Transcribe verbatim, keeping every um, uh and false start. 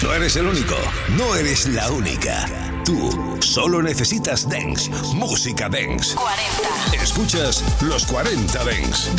No eres el único, no eres la única. Tú solo necesitas dance, música dance. cuarenta. Escuchas los cuarenta Dance.